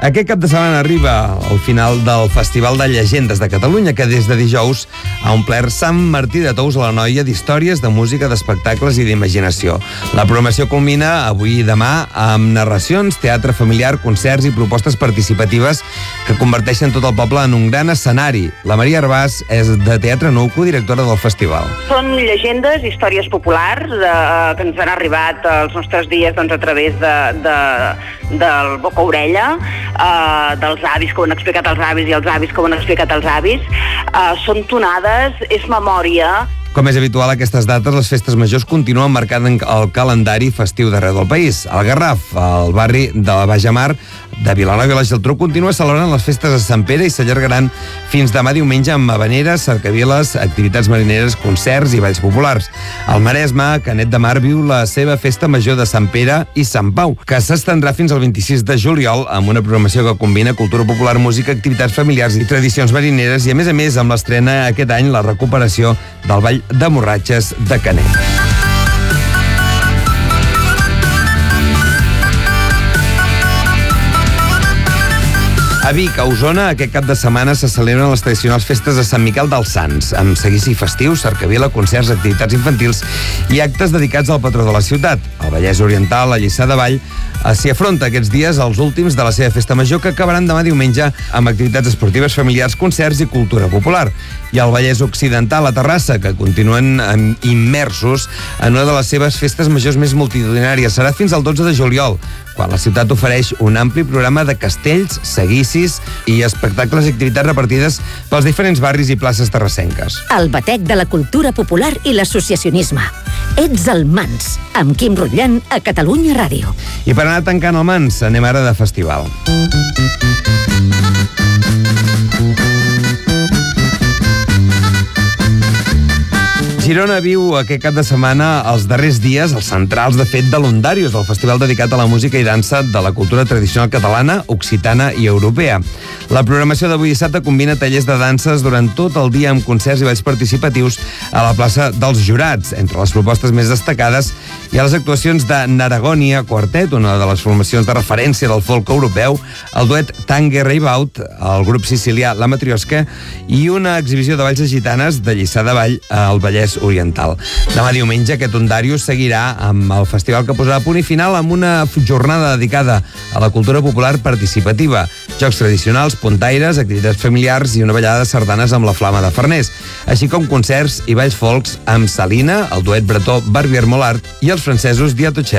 Aquest cap de setmana arriba el final del Festival de Llegendes de Catalunya, que des de dijous ha omplert Sant Martí de Tous a l'Anoia d'històries, de música, d'espectacles i d'imaginació. La programació culmina avui i demà amb narracions, teatre familiar, concerts i propostes participatives que converteixen tot el poble en un gran escenari. La Maria Arbàs és de Teatre Nou, codirectora del festival. Són llegendes, històries populars que ens han arribat als nostres dies a través del boca-orella, dels avis que ho han explicat als avis i els avis que ho han explicat als avis. Són tonades, és memòria. Com és habitual a aquestes dates, les festes majors continuen marcant el calendari festiu d'arreu del país. Al Garraf, al barri de la Bajamar de Vilanova i la Geltrú, continua celebrant les festes de Sant Pere i s'allargaran fins demà diumenge amb habaneres, cercaviles, activitats marineres, concerts i balls populars. Al Maresme, Canet de Mar viu la seva festa major de Sant Pere i Sant Pau, que s'estendrà fins al 26 de juliol amb una programació que combina cultura popular, música, activitats familiars i tradicions marineres i, a més, amb l'estrena aquest any la recuperació del ball de Morratxes de Canet. A Vic, a Osona, aquest cap de setmana se celebren les tradicionals festes de Sant Miquel dels Sants, amb seguici festiu, cercavila, concerts, activitats infantils i actes dedicats al patró de la ciutat. Al Vallès Oriental, a Lliçà de Vall, s'hi afronta aquests dies els últims de la seva festa major, que acabaran demà diumenge amb activitats esportives familiars, concerts i cultura popular. I al Vallès Occidental, a Terrassa, que continuen immersos en una de les seves festes majors més multitudinàries. Serà fins al 12 de juliol, quan la ciutat ofereix un ampli programa de castells, seguicis i espectacles i activitats repartides pels diferents barris i places terrassenques. El batec de la cultura popular i l'associacionisme. Ets el Mans, amb Quim Rutllant a Catalunya Ràdio. I per anar tancant el Mans, anem ara de festival. Girona viu aquest cap de setmana els darrers dies, els centrals, de fet, de l'Ondarius, el festival dedicat a la música i dansa de la cultura tradicional catalana, occitana i europea. La programació d'avui dissabte combina tallers de danses durant tot el dia amb concerts i balls participatius a la plaça dels Jurats. Entre les propostes més destacades hi ha les actuacions de Naragònia Quartet, una de les formacions de referència del folk europeu, el duet Tangue Reibaut, el grup sicilià La Matrioska i una exhibició de balls gitanes de Lliçà de Vall al Vallès Oriental. Demà diumenge aquest Ondarius seguirà amb el festival, que posarà punt i final amb una jornada dedicada a la cultura popular participativa, jocs tradicionals, puntaires, activitats familiars i una ballada de sardanes amb la Flama de Farners, així com concerts i balls folks amb Salina, el duet bretó Barbier Molart i els francesos Diatochel.